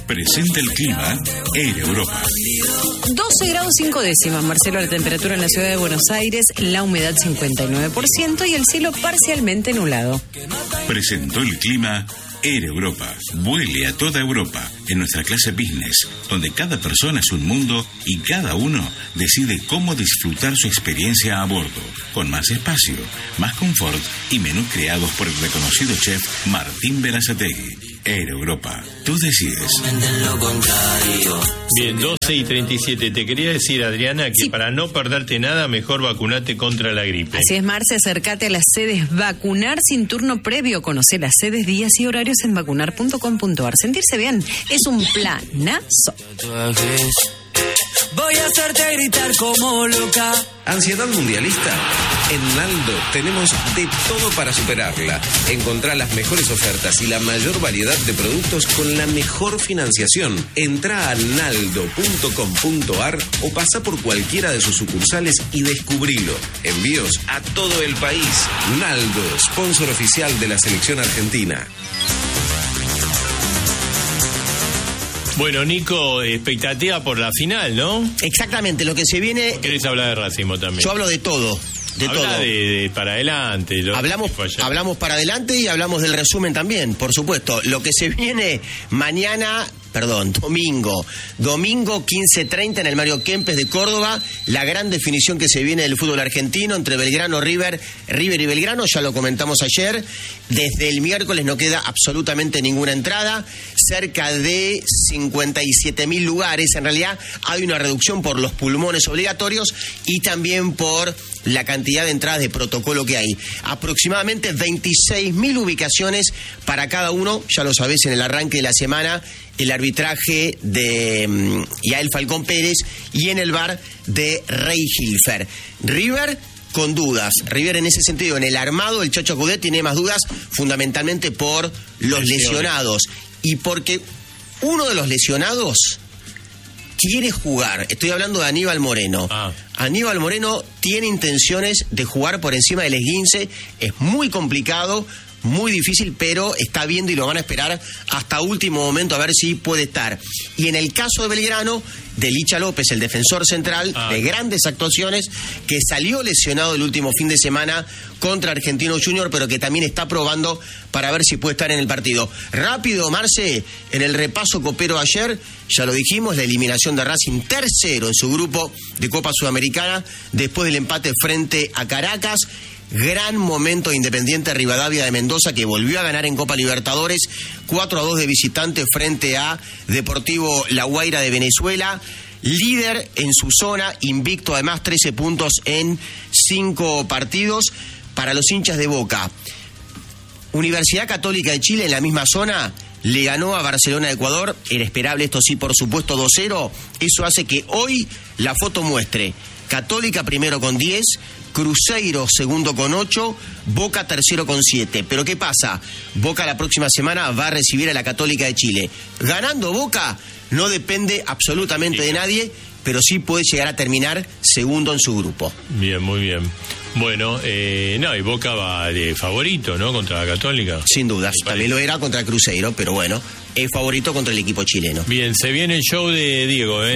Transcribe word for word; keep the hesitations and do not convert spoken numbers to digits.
Presenta el clima Air Europa. doce grados cinco décimas, Marcelo, la temperatura en la ciudad de Buenos Aires, la humedad cincuenta y nueve por ciento y el cielo parcialmente nublado. Presentó el clima Air Europa. Vuele a toda Europa en nuestra clase business, donde cada persona es un mundo y cada uno decide cómo disfrutar su experiencia a bordo, con más espacio, más confort y menús creados por el reconocido chef Martín Berazategui. Air Europa, tú decides. Bien, doce y treinta y siete. Te quería decir, Adriana, que sí, para no perderte nada, mejor vacunate contra la gripe. Así es, Marce, acércate a las sedes Vacunar sin turno previo. Conocer las sedes, días y horarios en vacunar punto com punto ar. Sentirse bien es un planazo. Voy a hacerte gritar como loca. ¿Ansiedad mundialista? En Naldo tenemos de todo para superarla. Encontrá las mejores ofertas y la mayor variedad de productos con la mejor financiación. Entrá a naldo punto com punto ar o pasa por cualquiera de sus sucursales y descubrilo. Envíos a todo el país. Naldo, sponsor oficial de la selección argentina. Bueno, Nico, expectativa por la final, ¿no? Exactamente, lo que se viene... ¿Querés hablar de Racimo también? Yo hablo de todo, de Habla todo. De, de para adelante. Lo hablamos, hablamos para adelante y hablamos del resumen también, por supuesto. Lo que se viene mañana... Perdón, domingo. Domingo quince treinta en el Mario Kempes de Córdoba. La gran definición que se viene del fútbol argentino entre Belgrano, River, River y Belgrano. Ya lo comentamos ayer. Desde el miércoles no queda absolutamente ninguna entrada. Cerca de cincuenta y siete mil lugares. En realidad hay una reducción por los pulmones obligatorios y también por la cantidad de entradas de protocolo que hay. Aproximadamente veintiséis mil ubicaciones para cada uno. Ya lo sabés, en el arranque de la semana, el arbitraje de um, Yael Falcón Pérez y en el V A R de Rey Hilfer. River con dudas. River en ese sentido, en el armado, el Chacho Coudet tiene más dudas fundamentalmente por los lesionados. Y porque uno de los lesionados quiere jugar. Estoy hablando de Aníbal Moreno. Ah. Aníbal Moreno tiene intenciones de jugar por encima del esguince. Es muy complicado, muy difícil, pero está viendo y lo van a esperar hasta último momento a ver si puede estar. Y en el caso de Belgrano, de Licha López, el defensor central, ah. de grandes actuaciones, que salió lesionado el último fin de semana contra Argentino Junior, pero que también está probando para ver si puede estar en el partido. Rápido, Marce, en el repaso copero ayer, ya lo dijimos, la eliminación de Racing, tercero en su grupo de Copa Sudamericana, después del empate frente a Caracas. Gran momento de Independiente Rivadavia de Mendoza, que volvió a ganar en Copa Libertadores, cuatro a dos de visitante frente a Deportivo La Guaira de Venezuela. Líder en su zona, invicto además, trece puntos en cinco partidos. Para los hinchas de Boca, Universidad Católica de Chile en la misma zona le ganó a Barcelona de Ecuador. Era esperable, esto sí, por supuesto, dos cero. Eso hace que hoy la foto muestre Católica primero con diez, Cruzeiro segundo con ocho, Boca tercero con siete. Pero ¿qué pasa? Boca la próxima semana va a recibir a la Católica de Chile. Ganando Boca no depende absolutamente de nadie, pero sí puede llegar a terminar segundo en su grupo. Bien, muy bien. Bueno, eh, no, y Boca va de favorito, ¿no? Contra la Católica. Sin dudas, también lo era contra el Cruzeiro, pero bueno, es favorito contra el equipo chileno. Bien, se viene el show de Diego, ¿eh?